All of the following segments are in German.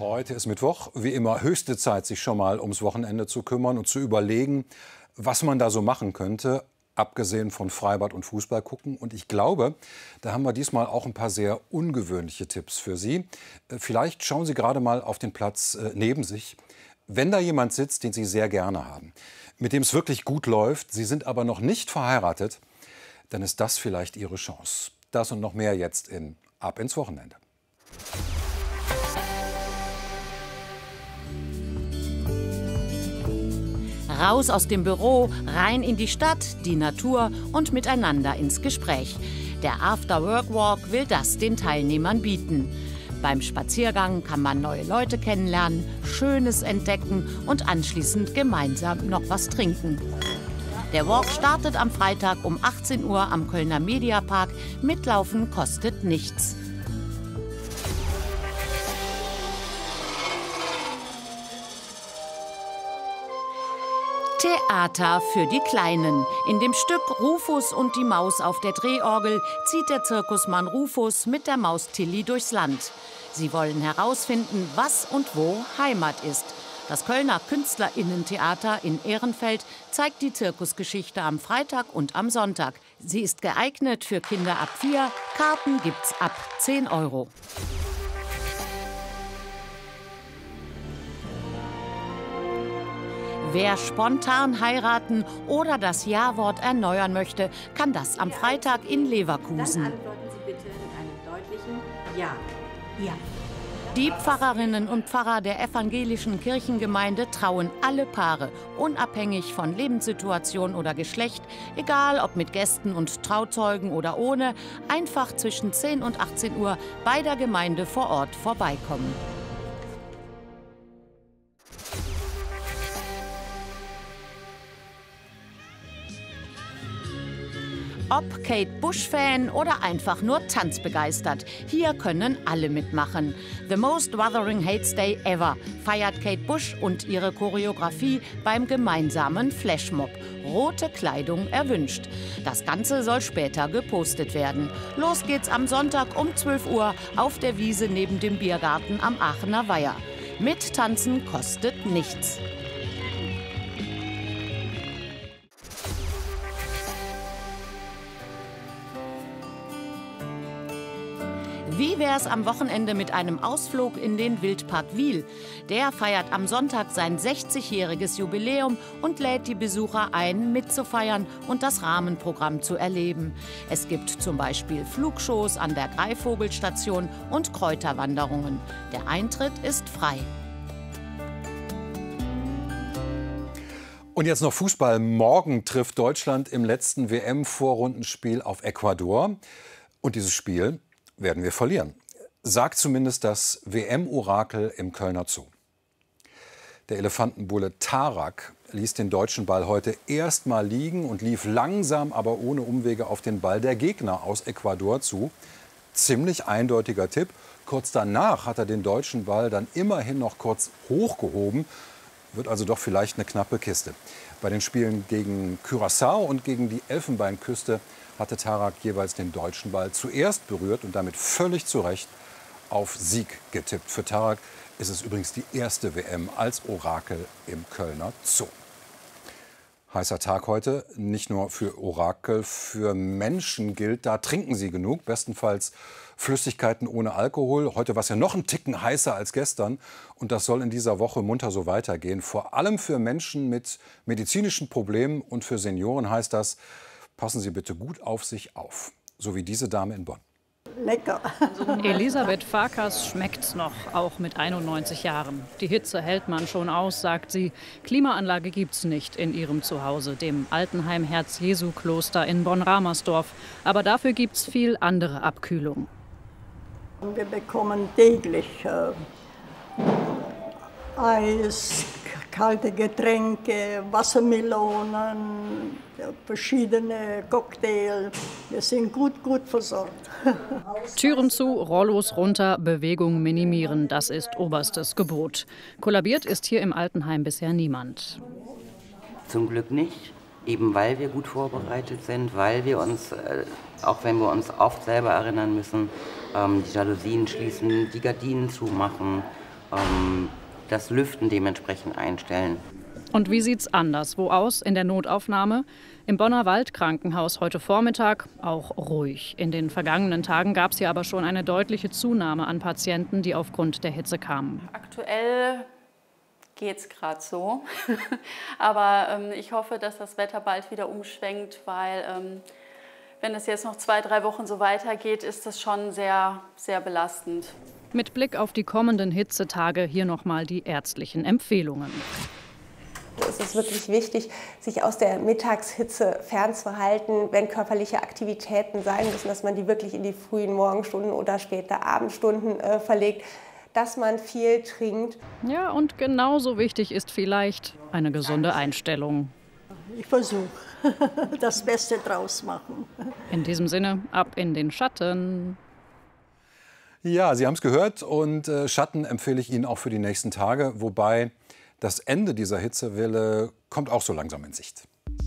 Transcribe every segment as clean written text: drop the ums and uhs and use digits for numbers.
Heute ist Mittwoch. Wie immer höchste Zeit, sich schon mal ums Wochenende zu kümmern und zu überlegen, was man da so machen könnte, abgesehen von Freibad und Fußball gucken. Und ich glaube, da haben wir diesmal auch ein paar sehr ungewöhnliche Tipps für Sie. Vielleicht schauen Sie gerade mal auf den Platz neben sich. Wenn da jemand sitzt, den Sie sehr gerne haben, mit dem es wirklich gut läuft, Sie sind aber noch nicht verheiratet, dann ist das vielleicht Ihre Chance. Das und noch mehr jetzt in Ab ins Wochenende. Raus aus dem Büro, rein in die Stadt, die Natur und miteinander ins Gespräch. Der After-Work-Walk will das den Teilnehmern bieten. Beim Spaziergang kann man neue Leute kennenlernen, Schönes entdecken und anschließend gemeinsam noch was trinken. Der Walk startet am Freitag um 18 Uhr am Kölner Mediapark. Mitlaufen kostet nichts. Theater für die Kleinen. In dem Stück Rufus und die Maus auf der Drehorgel zieht der Zirkusmann Rufus mit der Maus Tilly durchs Land. Sie wollen herausfinden, was und wo Heimat ist. Das Kölner KünstlerInnen-Theater in Ehrenfeld zeigt die Zirkusgeschichte am Freitag und am Sonntag. Sie ist geeignet für Kinder ab 4. Karten gibt's ab 10 €. Wer spontan heiraten oder das Ja-Wort erneuern möchte, kann das am Freitag in Leverkusen. Dann antworten Sie bitte mit einem deutlichen Ja. Ja. Die Pfarrerinnen und Pfarrer der evangelischen Kirchengemeinde trauen alle Paare, unabhängig von Lebenssituation oder Geschlecht, egal ob mit Gästen und Trauzeugen oder ohne, einfach zwischen 10 und 18 Uhr bei der Gemeinde vor Ort vorbeikommen. Ob Kate Bush-Fan oder einfach nur tanzbegeistert, hier können alle mitmachen. The Most Wuthering Hates Day Ever feiert Kate Bush und ihre Choreografie beim gemeinsamen Flashmob. Rote Kleidung erwünscht. Das Ganze soll später gepostet werden. Los geht's am Sonntag um 12 Uhr auf der Wiese neben dem Biergarten am Aachener Weiher. Mittanzen kostet nichts. Wie wär's am Wochenende mit einem Ausflug in den Wildpark Wil? Der feiert am Sonntag sein 60-jähriges Jubiläum und lädt die Besucher ein, mitzufeiern und das Rahmenprogramm zu erleben. Es gibt zum Beispiel Flugshows an der Greifvogelstation und Kräuterwanderungen. Der Eintritt ist frei. Und jetzt noch Fußball. Morgen trifft Deutschland im letzten WM-Vorrundenspiel auf Ecuador. Und dieses Spiel werden wir verlieren, sagt zumindest das WM-Orakel im Kölner Zoo. Der Elefantenbulle Tarak ließ den deutschen Ball heute erst mal liegen und lief langsam, aber ohne Umwege auf den Ball der Gegner aus Ecuador zu. Ziemlich eindeutiger Tipp. Kurz danach hat er den deutschen Ball dann immerhin noch kurz hochgehoben. Wird also doch vielleicht eine knappe Kiste. Bei den Spielen gegen Curaçao und gegen die Elfenbeinküste hatte Tarak jeweils den deutschen Ball zuerst berührt und damit völlig zu Recht auf Sieg getippt. Für Tarak ist es übrigens die erste WM als Orakel im Kölner Zoo. Heißer Tag heute, nicht nur für Orakel, für Menschen gilt, da trinken sie genug, bestenfalls Flüssigkeiten ohne Alkohol. Heute war es ja noch ein Ticken heißer als gestern und das soll in dieser Woche munter so weitergehen. Vor allem für Menschen mit medizinischen Problemen und für Senioren heißt das, passen Sie bitte gut auf sich auf, so wie diese Dame in Bonn. Lecker. Elisabeth Farkas schmeckt's noch, auch mit 91 Jahren. Die Hitze hält man schon aus, sagt sie. Klimaanlage gibt's nicht in ihrem Zuhause, dem Altenheim Herz-Jesu-Kloster in Bonn-Ramersdorf. Aber dafür gibt's viel andere Abkühlung. Wir bekommen täglich Eis, kalte Getränke, Wassermelonen, verschiedene Cocktails. Wir sind gut versorgt. Türen zu, Rollos runter, Bewegung minimieren, das ist oberstes Gebot. Kollabiert ist hier im Altenheim bisher niemand. Zum Glück nicht, eben weil wir gut vorbereitet sind, weil wir uns, auch wenn wir uns oft selber erinnern müssen, die Jalousien schließen, die Gardinen zumachen, das Lüften dementsprechend einstellen. Und wie sieht's anderswo aus in der Notaufnahme? Im Bonner Waldkrankenhaus heute Vormittag auch ruhig. In den vergangenen Tagen gab es hier aber schon eine deutliche Zunahme an Patienten, die aufgrund der Hitze kamen. Aktuell geht's gerade so, aber ich hoffe, dass das Wetter bald wieder umschwenkt, weil wenn es jetzt noch 2-3 Wochen so weitergeht, ist das schon sehr, sehr belastend. Mit Blick auf die kommenden Hitzetage hier nochmal die ärztlichen Empfehlungen. Es ist wirklich wichtig, sich aus der Mittagshitze fernzuhalten, wenn körperliche Aktivitäten sein müssen, dass man die wirklich in die frühen Morgenstunden oder späte Abendstunden verlegt, dass man viel trinkt. Ja, und genauso wichtig ist vielleicht eine gesunde Einstellung. Ich versuche, das Beste draus machen. In diesem Sinne, ab in den Schatten. Ja, Sie haben es gehört und Schatten empfehle ich Ihnen auch für die nächsten Tage, wobei das Ende dieser Hitzewelle kommt auch so langsam in Sicht.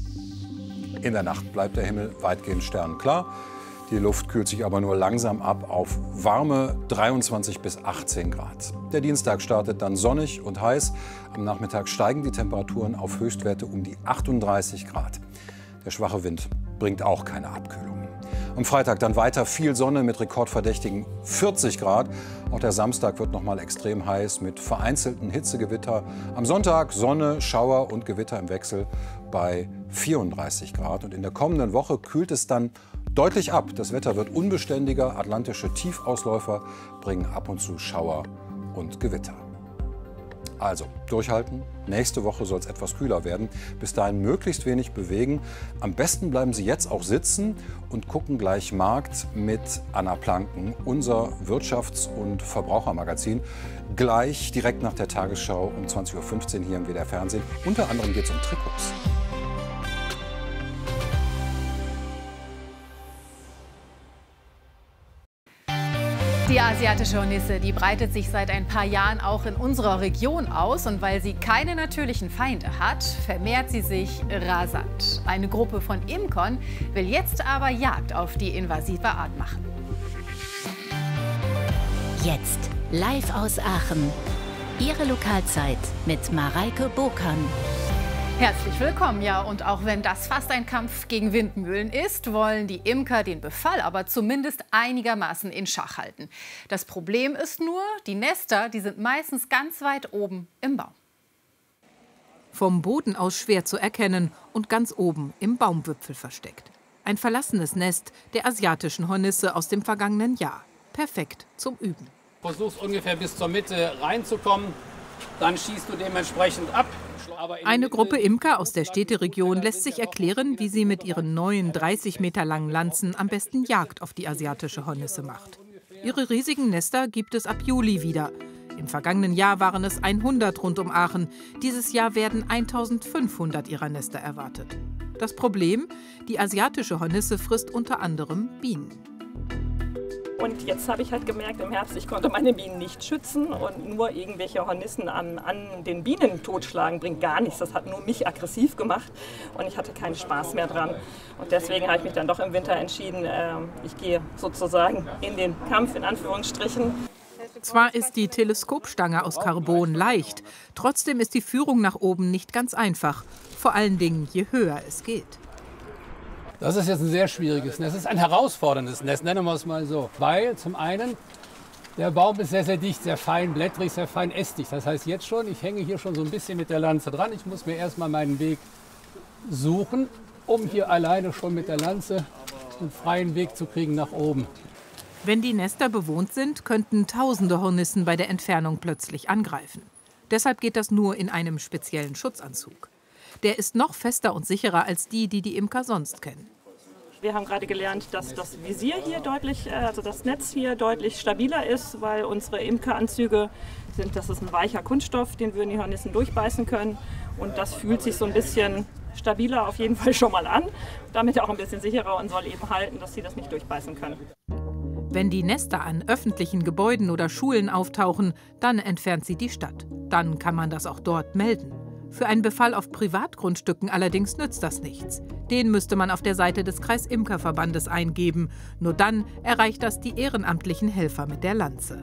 In der Nacht bleibt der Himmel weitgehend sternklar. Die Luft kühlt sich aber nur langsam ab auf warme 23 bis 18 Grad. Der Dienstag startet dann sonnig und heiß. Am Nachmittag steigen die Temperaturen auf Höchstwerte um die 38 Grad. Der schwache Wind bringt auch keine Abkühlung. Am Freitag dann weiter viel Sonne mit rekordverdächtigen 40 Grad. Auch der Samstag wird noch mal extrem heiß mit vereinzelten Hitzegewitter. Am Sonntag Sonne, Schauer und Gewitter im Wechsel bei 34 Grad. Und in der kommenden Woche kühlt es dann deutlich ab. Das Wetter wird unbeständiger. Atlantische Tiefausläufer bringen ab und zu Schauer und Gewitter. Also durchhalten. Nächste Woche soll es etwas kühler werden. Bis dahin möglichst wenig bewegen. Am besten bleiben Sie jetzt auch sitzen und gucken gleich Markt mit Anna Planken, unser Wirtschafts- und Verbrauchermagazin. Gleich direkt nach der Tagesschau um 20:15 Uhr hier im WDR Fernsehen. Unter anderem geht es um Trikots. Die asiatische Hornisse, die breitet sich seit ein paar Jahren auch in unserer Region aus. Und weil sie keine natürlichen Feinde hat, vermehrt sie sich rasant. Eine Gruppe von Imkern will jetzt aber Jagd auf die invasive Art machen. Jetzt live aus Aachen. Ihre Lokalzeit mit Mareike Burkan. Herzlich willkommen, ja, und auch wenn das fast ein Kampf gegen Windmühlen ist, wollen die Imker den Befall aber zumindest einigermaßen in Schach halten. Das Problem ist nur, die Nester, die sind meistens ganz weit oben im Baum. Vom Boden aus schwer zu erkennen und ganz oben im Baumwipfel versteckt. Ein verlassenes Nest der asiatischen Hornisse aus dem vergangenen Jahr. Perfekt zum Üben. Versuchst ungefähr bis zur Mitte reinzukommen, dann schießt du dementsprechend ab. Eine Gruppe Imker aus der Städteregion lässt sich erklären, wie sie mit ihren neuen 30 Meter langen Lanzen am besten Jagd auf die asiatische Hornisse macht. Ihre riesigen Nester gibt es ab Juli wieder. Im vergangenen Jahr waren es 100 rund um Aachen. Dieses Jahr werden 1500 ihrer Nester erwartet. Das Problem? Die asiatische Hornisse frisst unter anderem Bienen. Und jetzt habe ich halt gemerkt im Herbst, ich konnte meine Bienen nicht schützen und nur irgendwelche Hornissen an den Bienen totschlagen bringt gar nichts. Das hat nur mich aggressiv gemacht und ich hatte keinen Spaß mehr dran. Und deswegen habe ich mich dann doch im Winter entschieden, ich gehe sozusagen in den Kampf in Anführungsstrichen. Zwar ist die Teleskopstange aus Carbon leicht, trotzdem ist die Führung nach oben nicht ganz einfach. Vor allen Dingen, je höher es geht. Das ist jetzt ein sehr schwieriges Nest. Das ist ein herausforderndes Nest, nennen wir es mal so. Weil zum einen, der Baum ist sehr, sehr dicht, sehr fein blättrig, sehr fein ästig. Das heißt jetzt schon, ich hänge hier schon so ein bisschen mit der Lanze dran. Ich muss mir erstmal meinen Weg suchen, um hier alleine schon mit der Lanze einen freien Weg zu kriegen nach oben. Wenn die Nester bewohnt sind, könnten tausende Hornissen bei der Entfernung plötzlich angreifen. Deshalb geht das nur in einem speziellen Schutzanzug. Der ist noch fester und sicherer als die Imker sonst kennen. Wir haben gerade gelernt, dass das Visier hier deutlich, also das Netz hier deutlich stabiler ist, weil unsere Imkeranzüge das ist ein weicher Kunststoff, den würden die Hornissen durchbeißen können. Und das fühlt sich so ein bisschen stabiler auf jeden Fall schon mal an, damit auch ein bisschen sicherer und soll eben halten, dass sie das nicht durchbeißen können. Wenn die Nester an öffentlichen Gebäuden oder Schulen auftauchen, dann entfernt sie die Stadt. Dann kann man das auch dort melden. Für einen Befall auf Privatgrundstücken allerdings nützt das nichts. Den müsste man auf der Seite des Kreisimkerverbandes eingeben. Nur dann erreicht das die ehrenamtlichen Helfer mit der Lanze.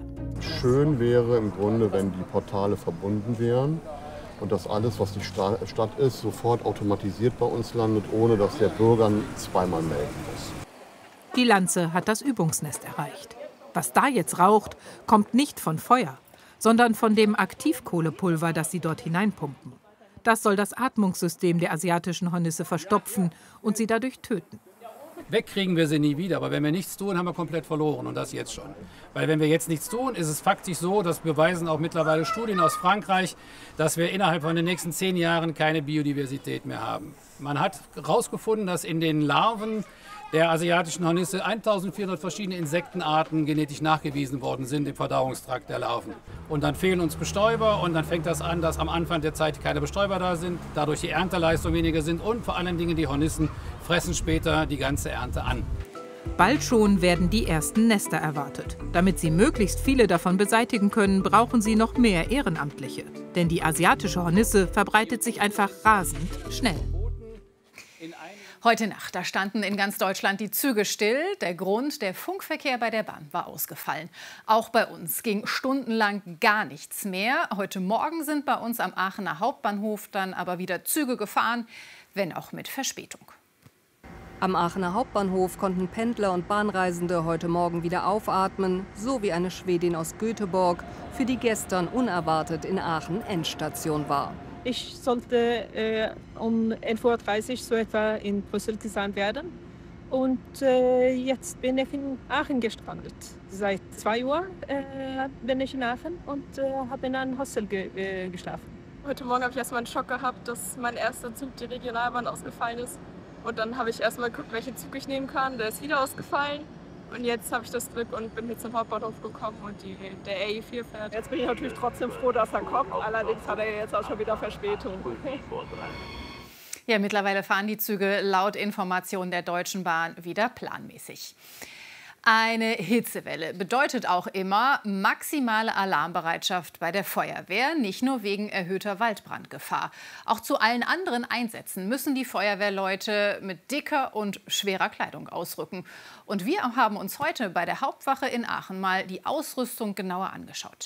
Schön wäre im Grunde, wenn die Portale verbunden wären und dass alles, was die Stadt ist, sofort automatisiert bei uns landet, ohne dass der Bürger zweimal melden muss. Die Lanze hat das Übungsnest erreicht. Was da jetzt raucht, kommt nicht von Feuer, sondern von dem Aktivkohlepulver, das sie dort hineinpumpen. Das soll das Atmungssystem der asiatischen Hornisse verstopfen und sie dadurch töten. Wegkriegen wir sie nie wieder, aber wenn wir nichts tun, haben wir komplett verloren und das jetzt schon. Weil wenn wir jetzt nichts tun, ist es faktisch so, das beweisen auch mittlerweile Studien aus Frankreich, dass wir innerhalb von den nächsten 10 Jahren keine Biodiversität mehr haben. Man hat herausgefunden, dass in den Larven der asiatischen Hornisse 1400 verschiedene Insektenarten genetisch nachgewiesen worden sind im Verdauungstrakt der Larven. Und dann fehlen uns Bestäuber und dann fängt das an, dass am Anfang der Zeit keine Bestäuber da sind, dadurch die Ernteleistung weniger sind und vor allen Dingen die Hornissen fressen später die ganze Ernte an. Bald schon werden die ersten Nester erwartet. Damit sie möglichst viele davon beseitigen können, brauchen sie noch mehr Ehrenamtliche. Denn die asiatische Hornisse verbreitet sich einfach rasend schnell. Heute Nacht, da standen in ganz Deutschland die Züge still. Der Grund, der Funkverkehr bei der Bahn war ausgefallen. Auch bei uns ging stundenlang gar nichts mehr. Heute Morgen sind bei uns am Aachener Hauptbahnhof dann aber wieder Züge gefahren, wenn auch mit Verspätung. Am Aachener Hauptbahnhof konnten Pendler und Bahnreisende heute Morgen wieder aufatmen, so wie eine Schwedin aus Göteborg, für die gestern unerwartet in Aachen Endstation war. Ich sollte um 11:30 Uhr so etwa in Brüssel sein werden. Und jetzt bin ich in Aachen gestrandet. Seit 2 Uhr bin ich in Aachen und habe in einem Hostel geschlafen. Heute Morgen habe ich erstmal einen Schock gehabt, dass mein erster Zug, die Regionalbahn, ausgefallen ist. Und dann habe ich erstmal geguckt, welchen Zug ich nehmen kann. Der ist wieder ausgefallen. Und jetzt habe ich das Glück und bin jetzt zum Hauptbahnhof gekommen und der RE4 fährt. Jetzt bin ich natürlich trotzdem froh, dass er kommt. Allerdings hat er jetzt auch schon wieder Verspätung. Ja, mittlerweile fahren die Züge laut Informationen der Deutschen Bahn wieder planmäßig. Eine Hitzewelle bedeutet auch immer maximale Alarmbereitschaft bei der Feuerwehr, nicht nur wegen erhöhter Waldbrandgefahr. Auch zu allen anderen Einsätzen müssen die Feuerwehrleute mit dicker und schwerer Kleidung ausrücken. Und wir haben uns heute bei der Hauptwache in Aachen mal die Ausrüstung genauer angeschaut.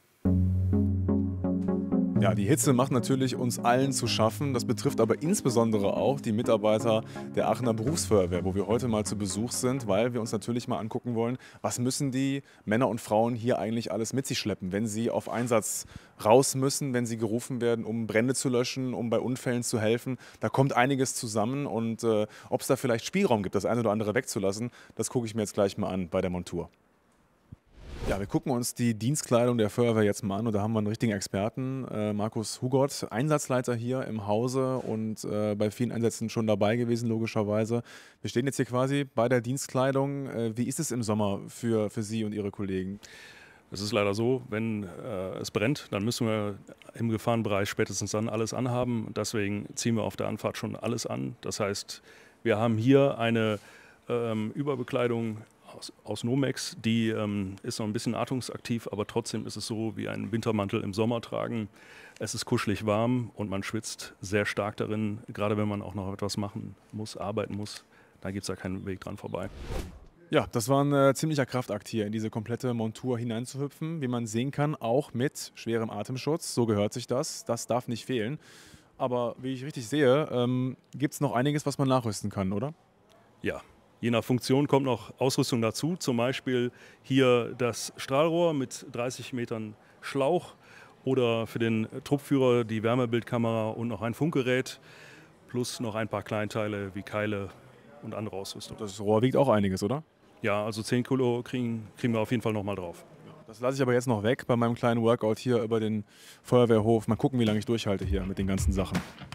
Ja, die Hitze macht natürlich uns allen zu schaffen. Das betrifft aber insbesondere auch die Mitarbeiter der Aachener Berufsfeuerwehr, wo wir heute mal zu Besuch sind, weil wir uns natürlich mal angucken wollen, was müssen die Männer und Frauen hier eigentlich alles mit sich schleppen, wenn sie auf Einsatz raus müssen, wenn sie gerufen werden, um Brände zu löschen, um bei Unfällen zu helfen. Da kommt einiges zusammen und ob es da vielleicht Spielraum gibt, das eine oder andere wegzulassen, das gucke ich mir jetzt gleich mal an bei der Montur. Ja, wir gucken uns die Dienstkleidung der Feuerwehr jetzt mal an und da haben wir einen richtigen Experten, Markus Hugott, Einsatzleiter hier im Hause und bei vielen Einsätzen schon dabei gewesen, logischerweise. Wir stehen jetzt hier quasi bei der Dienstkleidung. Wie ist es im Sommer für Sie und Ihre Kollegen? Es ist leider so, wenn es brennt, dann müssen wir im Gefahrenbereich spätestens dann alles anhaben. Deswegen ziehen wir auf der Anfahrt schon alles an. Das heißt, wir haben hier eine Überbekleidung aus Nomex, die ist noch ein bisschen atmungsaktiv, aber trotzdem ist es so wie einen Wintermantel im Sommer tragen. Es ist kuschelig warm und man schwitzt sehr stark darin, gerade wenn man auch noch etwas machen muss, arbeiten muss. Da gibt es ja keinen Weg dran vorbei. Ja, das war ein ziemlicher Kraftakt hier, in diese komplette Montur hineinzuhüpfen, wie man sehen kann, auch mit schwerem Atemschutz. So gehört sich das. Das darf nicht fehlen. Aber wie ich richtig sehe, gibt es noch einiges, was man nachrüsten kann, oder? Ja. Je nach Funktion kommt noch Ausrüstung dazu, zum Beispiel hier das Strahlrohr mit 30 Metern Schlauch oder für den Truppführer die Wärmebildkamera und noch ein Funkgerät plus noch ein paar Kleinteile wie Keile und andere Ausrüstung. Das Rohr wiegt auch einiges, oder? Ja, also 10 Kilo kriegen wir auf jeden Fall noch mal drauf. Das lasse ich aber jetzt noch weg bei meinem kleinen Workout hier über den Feuerwehrhof. Mal gucken, wie lange ich durchhalte hier mit den ganzen Sachen.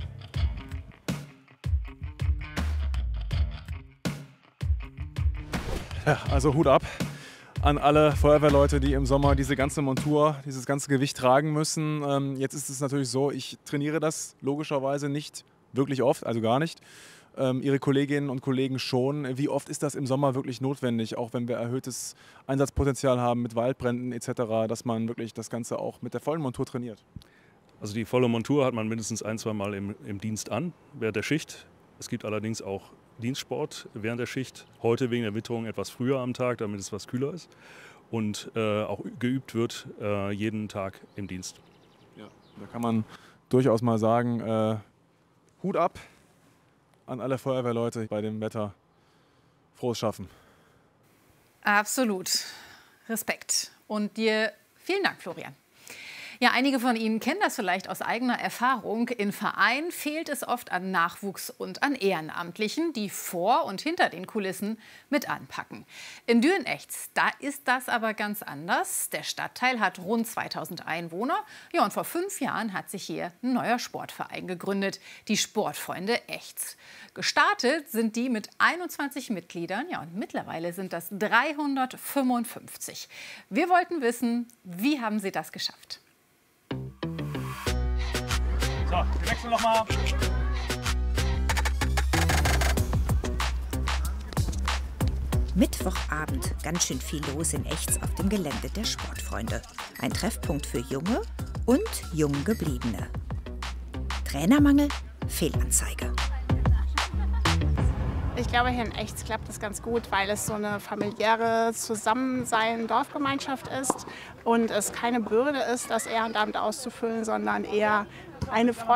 Ja, also Hut ab an alle Feuerwehrleute, die im Sommer diese ganze Montur, dieses ganze Gewicht tragen müssen. Jetzt ist es natürlich so, ich trainiere das logischerweise nicht wirklich oft, also gar nicht. Ihre Kolleginnen und Kollegen schon. Wie oft ist das im Sommer wirklich notwendig, auch wenn wir erhöhtes Einsatzpotenzial haben mit Waldbränden etc., dass man wirklich das Ganze auch mit der vollen Montur trainiert? Also die volle Montur hat man mindestens 1-2 Mal im Dienst an, während der Schicht. Es gibt allerdings auch Dienstsport während der Schicht. Heute wegen der Witterung etwas früher am Tag, damit es etwas kühler ist. und auch geübt wird jeden Tag im Dienst. Ja, da kann man durchaus mal sagen, Hut ab an alle Feuerwehrleute bei dem Wetter. Frohes Schaffen. Absolut. Respekt. Und dir vielen Dank, Florian. Ja, einige von Ihnen kennen das vielleicht aus eigener Erfahrung. In Vereinen fehlt es oft an Nachwuchs und an Ehrenamtlichen, die vor und hinter den Kulissen mit anpacken. In Düren-Echts, da ist das aber ganz anders. Der Stadtteil hat rund 2000 Einwohner. Ja, und vor 5 Jahren hat sich hier ein neuer Sportverein gegründet, die Sportfreunde Echts. Gestartet sind die mit 21 Mitgliedern. Ja, und mittlerweile sind das 355. Wir wollten wissen, wie haben sie das geschafft? So, wir wechseln nochmal. Mittwochabend, ganz schön viel los in Echts auf dem Gelände der Sportfreunde. Ein Treffpunkt für Junge und Junggebliebene. Trainermangel, Fehlanzeige. Ich glaube, hier in Echts klappt das ganz gut, weil es so eine familiäre Zusammensein, Dorfgemeinschaft ist und es keine Bürde ist, das Ehrenamt auszufüllen, sondern eher eine Freude.